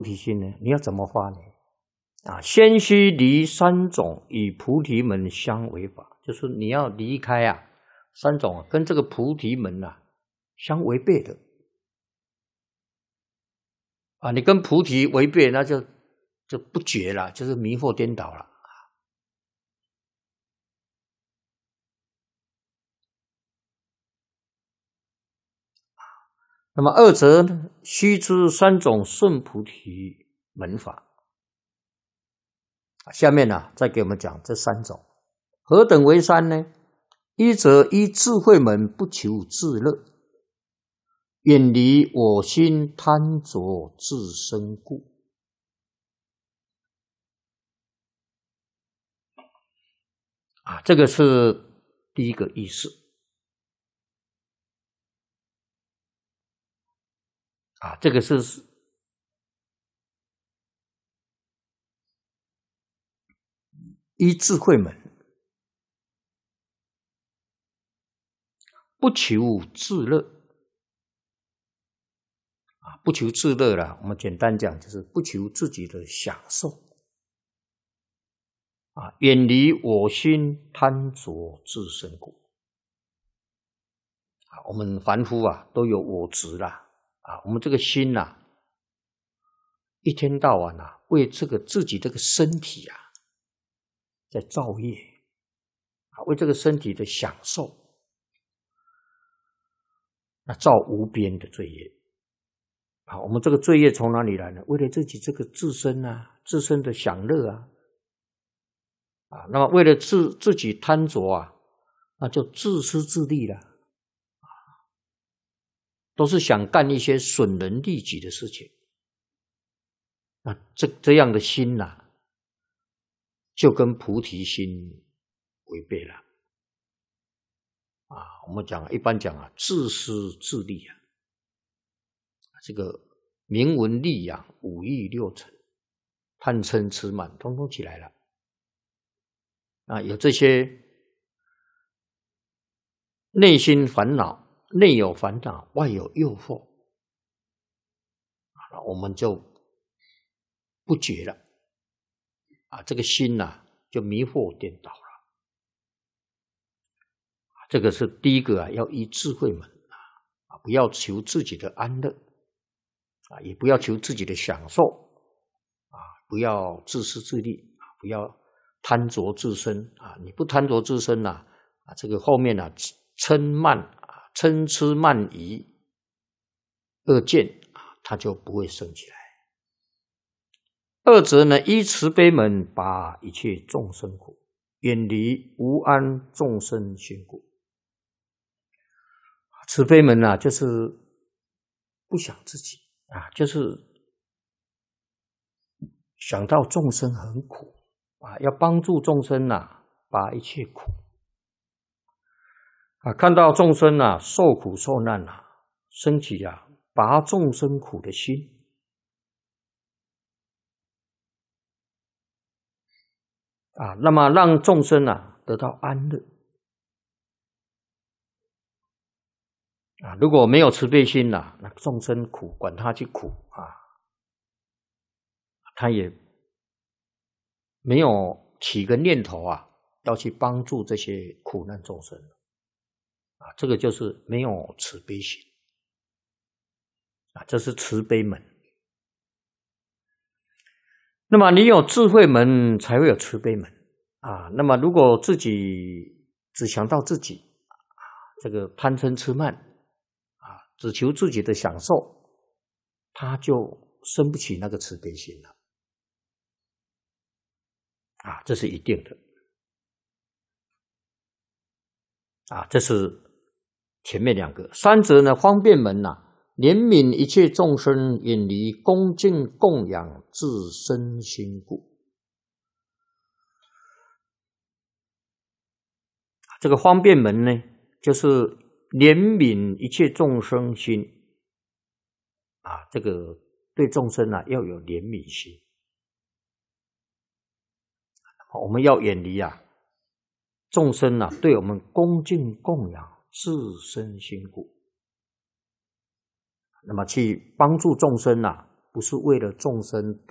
菩提心呢？你要怎么发呢？先须离三种与菩提门相违法，就是你要离开三种跟这个菩提门相违背的你跟菩提违背，那就不觉了，就是迷惑颠倒了。那么二则呢，须知三种顺菩提门法。下面再给我们讲这三种，何等为三呢？一则依智慧门，不求自乐，远离我心贪着自身故。这个是第一个意思。这个是依智慧门，不求自乐不求自乐了，我们简单讲就是不求自己的享受远离我心贪着自身故。我们凡夫都有我执啦我们这个心一天到晚为自己这个身体在造业为这个身体的享受造无边的罪业我们这个罪业从哪里来呢？为了自己这个自身自身的享乐那么为了自己贪着那就自私自利了都是想干一些损人利己的事情这样的心就跟菩提心违背了我们一般讲自私自利这个名闻利养五欲六尘贪嗔痴慢通通起来了有这些内心烦恼，内有烦恼，外有诱惑我们就不觉了这个心就迷惑颠倒了这个是第一个要依智慧门不要求自己的安乐也不要求自己的享受不要自私自利不要贪着自身你不贪着自身这个后面嗔痴慢疑恶见它就不会生起来。二则呢，依慈悲门，拔一切众生苦，远离无安众生心故。慈悲门就是不想自己就是想到众生很苦要帮助众生拔一切苦看到众生受苦受难升起拔众生苦的心那么让众生得到安乐如果没有慈悲心那众生苦管他去苦他也没有起个念头要去帮助这些苦难众生这个就是没有慈悲心这是慈悲门。那么你有智慧门才会有慈悲门那么如果自己只想到自己这个贪嗔痴慢只求自己的享受他就生不起那个慈悲心了这是一定的这是前面两个。三则呢，方便门怜悯一切众生，远离恭敬供养自身心故。这个方便门呢，就是怜悯一切众生心这个对众生要有怜悯心。我们要远离众生对我们恭敬供养自身心故，那么去帮助众生不是为了众生